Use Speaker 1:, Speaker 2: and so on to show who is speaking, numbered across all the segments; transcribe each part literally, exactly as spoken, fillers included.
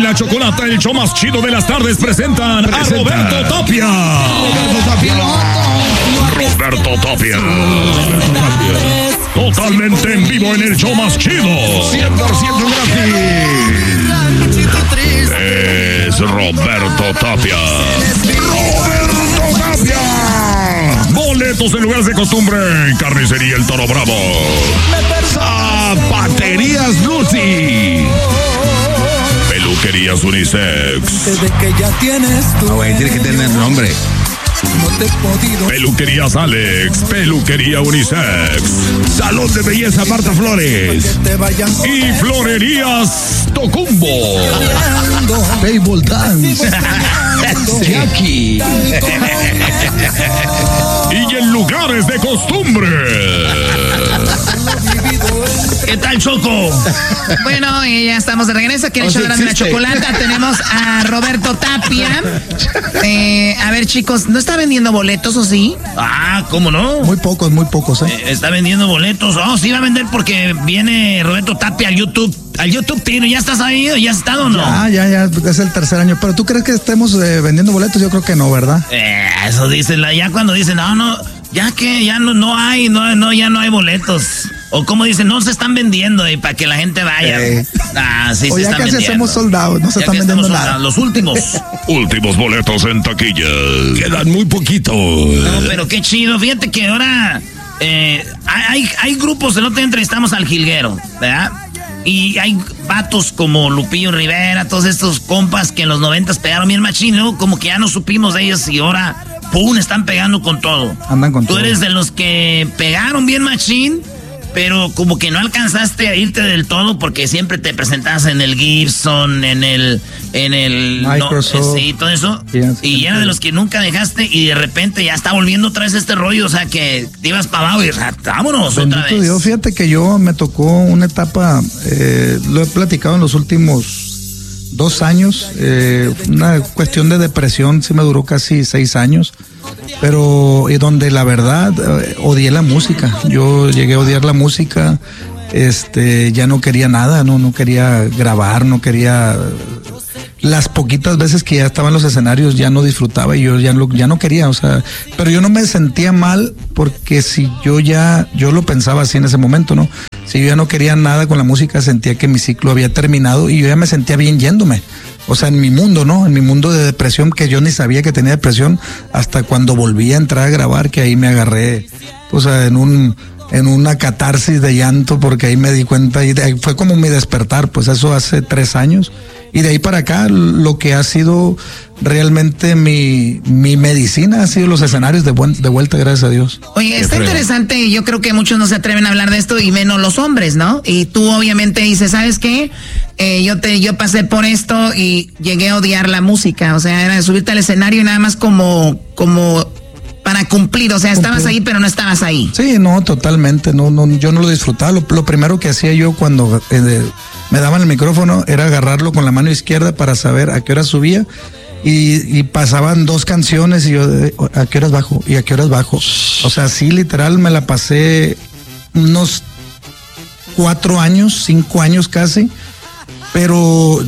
Speaker 1: la Chocolata, el show más chido de las tardes, presentan a Roberto Tapia. Roberto Tapia. Roberto Tapia. Roberto Tapia. Totalmente en vivo en el show más chido. cien por ciento gratis. Es Roberto Tapia. Roberto Tapia. Boletos en lugares de costumbre. Carnicería El Toro Bravo. Ah, Baterías Lucy. Peluquerías Unisex.
Speaker 2: Desde que ya tienes tu
Speaker 3: no, güey, tiene que tener nombre.
Speaker 2: No te he podido.
Speaker 1: Peluquerías Alex, Peluquería Unisex, Salón de Belleza Marta Flores y Florerías Tocumbo.
Speaker 3: Table Dance. Jackie.
Speaker 1: Y en lugares de costumbre.
Speaker 4: ¿Qué tal, Choco?
Speaker 5: Bueno, eh, ya estamos de regreso aquí en el
Speaker 3: Oh,
Speaker 5: show
Speaker 3: sí
Speaker 5: de la
Speaker 3: existe.
Speaker 5: Chocolata. Tenemos a Roberto Tapia. Eh, a ver, chicos, ¿no está vendiendo boletos o sí?
Speaker 4: Ah, ¿cómo no?
Speaker 3: Muy pocos, muy pocos, ¿eh?
Speaker 4: Eh, está vendiendo boletos. Oh, sí va a vender porque viene Roberto Tapia al YouTube. Al YouTube, Tino, ¿ya estás ahí? ¿Ya has estado o no?
Speaker 3: Ah, ya, ya, es el tercer año. Pero ¿tú crees que estemos eh, vendiendo boletos? Yo creo que no, ¿verdad?
Speaker 4: Eh, eso dicen, la- ya cuando dicen, no, no, ya que ya no, no hay, no, no, ya no hay boletos. O como dicen, no se están vendiendo y para que la gente vaya.
Speaker 3: Eh.
Speaker 4: Ah, sí,
Speaker 3: O
Speaker 4: se
Speaker 3: ya
Speaker 4: están
Speaker 3: casi
Speaker 4: vendiendo.
Speaker 3: hacemos soldados, no se
Speaker 4: Ya
Speaker 3: están
Speaker 4: que
Speaker 3: vendiendo
Speaker 4: estamos
Speaker 3: nada.
Speaker 4: soldados, los últimos.
Speaker 1: Últimos boletos en taquilla. Quedan muy poquitos.
Speaker 4: No, pero qué chido. Fíjate que ahora eh, hay, hay grupos, el otro día entrevistamos al Jilguero, ¿verdad? Y hay vatos como Lupillo Rivera, todos estos compas que en los noventas pegaron bien machín, luego como que ya no supimos de ellos y ahora, ¡pum!, están pegando con todo.
Speaker 3: Andan con
Speaker 4: Tú
Speaker 3: todo.
Speaker 4: eres de los que pegaron bien machín, pero como que no alcanzaste a irte del todo porque siempre te presentabas en el Gibson, en el... En el
Speaker 3: Microsoft.
Speaker 4: No, sí, todo eso.
Speaker 3: Yes,
Speaker 4: y era de los que nunca dejaste y de repente ya está volviendo otra vez este rollo, o sea que te ibas para abajo y ra- vámonos otra
Speaker 3: Bendito
Speaker 4: vez.
Speaker 3: Dios, fíjate que yo me tocó una etapa, eh, lo he platicado en los últimos dos años, eh, una cuestión de depresión, sí me duró casi seis años, pero y donde la verdad eh, odié la música, yo llegué a odiar la música, este, ya no quería nada, no, no quería grabar, no quería... Las poquitas veces que ya estaba en los escenarios ya no disfrutaba y yo ya, lo, ya no quería, o sea, pero yo no me sentía mal porque si yo ya, yo lo pensaba así en ese momento, ¿no? Si yo ya no quería nada con la música, sentía que mi ciclo había terminado y yo ya me sentía bien yéndome. O sea, en mi mundo, ¿no? En mi mundo de depresión, que yo ni sabía que tenía depresión hasta cuando volví a entrar a grabar, que ahí me agarré, o sea, en un... en una catarsis de llanto porque ahí me di cuenta y de ahí fue como mi despertar, pues eso hace tres años y de ahí para acá lo que ha sido realmente mi, mi medicina ha sido los escenarios de, buen, de vuelta, gracias a Dios.
Speaker 5: Oye, está
Speaker 1: Qué feo.
Speaker 5: interesante y yo creo que muchos no se atreven a hablar de esto y menos los hombres, ¿no? Y tú obviamente dices, ¿sabes qué? Eh, yo te yo pasé por esto y llegué a odiar la música, o sea, era subirte al escenario y nada más como como para cumplir, o sea, estabas ahí pero no estabas ahí.
Speaker 3: Sí, no, totalmente, no, no, yo no lo disfrutaba, lo, lo primero que hacía yo cuando eh, me daban el micrófono era agarrarlo con la mano izquierda para saber a qué hora subía y, y pasaban dos canciones y yo, eh, ¿a qué horas bajo? ¿Y a qué horas bajo? O sea, sí, literal me la pasé unos cuatro años, cinco años casi, pero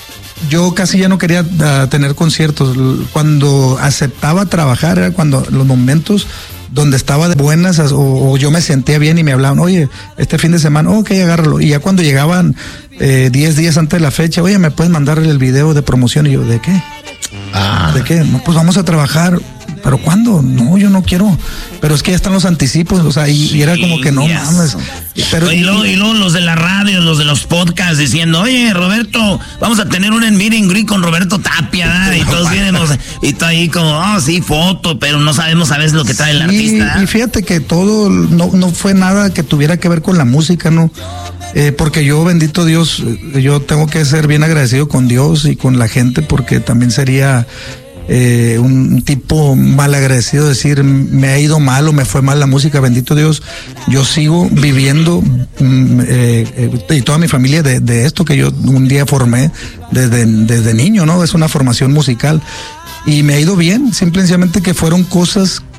Speaker 3: yo casi ya no quería uh, tener conciertos. Cuando aceptaba trabajar era cuando los momentos donde estaba de buenas o, o yo me sentía bien y me hablaban, oye, este fin de semana, ok, agárralo. Y ya cuando llegaban eh, diez días antes de la fecha, oye, ¿me puedes mandar el video de promoción? Y yo, ¿de qué?
Speaker 1: Ah.
Speaker 3: ¿De qué? No, pues vamos a trabajar. ¿Pero cuándo? No, yo no quiero. Pero es que ya están los anticipos, o sea, y, y era como que no
Speaker 4: Yes.
Speaker 3: mames. Pero,
Speaker 4: y, luego, y luego los de la radio, los de los podcasts diciendo, oye, Roberto, vamos a tener un meet and greet con Roberto Tapia, ¿eh? Y todos vienen, o sea, y tú ahí como, oh, sí, foto, pero no sabemos a veces lo que trae el
Speaker 3: Sí,
Speaker 4: artista. ¿eh?
Speaker 3: y fíjate que todo no, no fue nada que tuviera que ver con la música, ¿no? Eh, porque yo, bendito Dios, eh, yo tengo que ser bien agradecido con Dios y con la gente porque también sería eh, un tipo mal agradecido decir me ha ido mal o me fue mal la música. Bendito Dios, yo sigo viviendo mm, eh, eh, y toda mi familia de, de esto que yo un día formé desde, desde niño, ¿no? Es una formación musical y me ha ido bien, simplemente que fueron cosas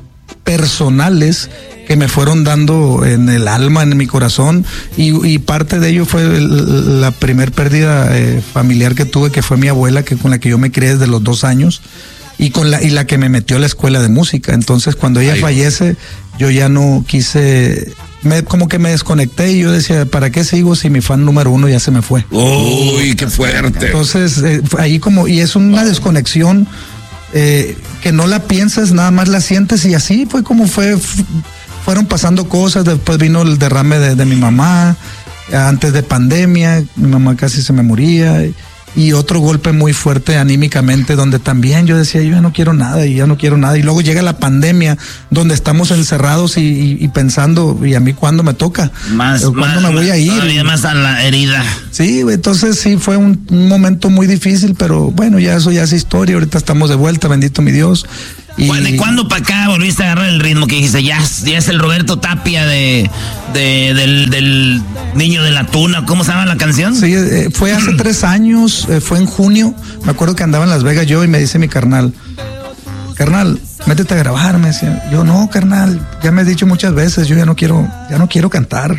Speaker 3: personales que me fueron dando en el alma, en mi corazón, y, y parte de ello fue el, la primer pérdida eh, familiar que tuve, que fue mi abuela, que con la que yo me crié desde los dos años, y con la y la que me metió a la escuela de música. Entonces, cuando ella Ay, fallece, yo ya no quise, me, como que me desconecté, y yo decía, ¿para qué sigo si mi fan número uno ya se me fue?
Speaker 1: Uy, qué fuerte.
Speaker 3: Entonces, eh, ahí como, y es una desconexión eh, que no la piensas, nada más la sientes, y así fue como fue, f- fueron pasando cosas. Después vino el derrame de, de mi mamá, antes de pandemia, mi mamá casi se me moría, y, y otro golpe muy fuerte anímicamente, donde también yo decía, yo ya no quiero nada, y ya no quiero nada, y luego llega la pandemia, donde estamos encerrados y, y, y pensando, ¿y a mí cuándo me toca?
Speaker 4: Más,
Speaker 3: ¿Cuándo
Speaker 4: más,
Speaker 3: me voy a ir?
Speaker 4: Todavía más a la herida.
Speaker 3: Sí, entonces sí, fue un, un momento muy difícil, pero bueno, ya eso ya es historia, ahorita estamos de vuelta, bendito mi Dios. Y
Speaker 4: ¿De cuándo para acá volviste a agarrar el ritmo que dijiste, ya, ya es el Roberto Tapia de, de del, del niño de la tuna? ¿Cómo se llama la canción?
Speaker 3: Sí, eh, fue hace tres años, eh, fue en junio, me acuerdo que andaba en Las Vegas yo, y me dice mi carnal, carnal, métete a grabar, me decía. Yo, no, carnal, ya me he dicho muchas veces, yo ya no quiero, ya no quiero cantar.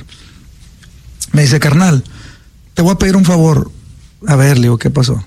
Speaker 3: Me dice, carnal, te voy a pedir un favor. A ver, le digo, ¿qué pasó?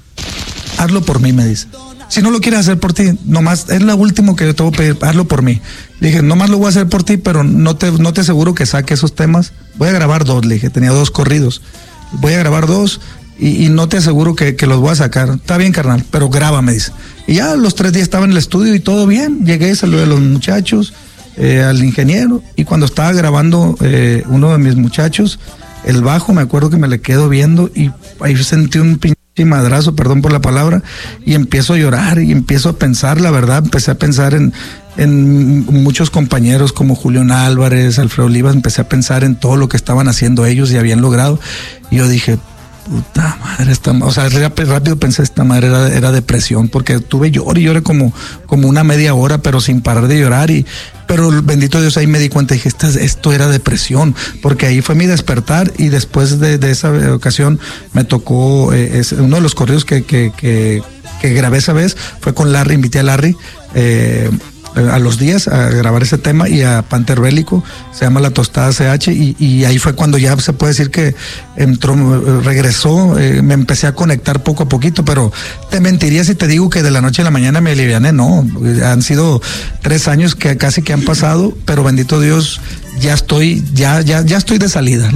Speaker 3: Hazlo por mí, me dice. Si no lo quieres hacer por ti, nomás, es lo último que yo te voy a pedir, hazlo por mí. Le dije, nomás lo voy a hacer por ti, pero no te, no te aseguro que saque esos temas. Voy a grabar dos, le dije, tenía dos corridos. Voy a grabar dos y, y no te aseguro que, que los voy a sacar. Está bien, carnal, pero graba, me dice. Y ya los tres días estaba en el estudio y todo bien. Llegué, saludé a los muchachos, eh, al ingeniero, y cuando estaba grabando eh, uno de mis muchachos, el bajo, me acuerdo que me le quedo viendo y ahí sentí un pinche madrazo, perdón por la palabra, y empiezo a llorar y empiezo a pensar, la verdad, empecé a pensar en, en muchos compañeros como Julián Álvarez, Alfredo Olivas, empecé a pensar en todo lo que estaban haciendo ellos y habían logrado, y yo dije, puta madre, esta, o sea, rápido pensé, esta madre era, era depresión, porque tuve llor y lloré como, como una media hora, pero sin parar de llorar, y pero bendito Dios, ahí me di cuenta y dije, esto, esto era depresión, porque ahí fue mi despertar, y después de, de esa ocasión me tocó, eh, es, uno de los corridos que, que, que, que grabé esa vez fue con Larry, invité a Larry, eh, a los días a grabar ese tema, y a Panther Bélico, se llama La Tostada C H, y, y ahí fue cuando ya se puede decir que entró, regresó, eh, me empecé a conectar poco a poquito, pero te mentiría si te digo que de la noche a la mañana me aliviané, no, han sido tres años que casi que han pasado, pero bendito Dios, ya estoy, ya, ya, ya estoy de salida.